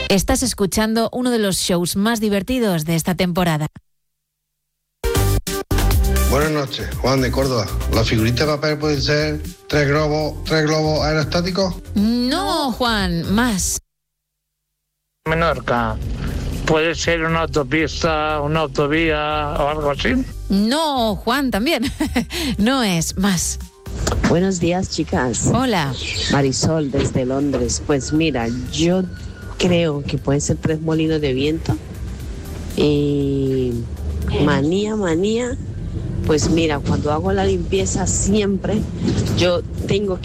Estás escuchando uno de los shows más divertidos de esta temporada. Buenas noches, Juan de Córdoba. ¿La figurita de papel pueden ser tres globos aerostáticos? No, Juan, más. Menorca. ¿Puede ser una autopista, una autovía o algo así? No, Juan, también. No es más. Buenos días, chicas. Hola. Marisol, desde Londres. Pues mira, yo creo que pueden ser 3 molinos de viento. Y manía. Pues mira, cuando hago la limpieza siempre yo tengo que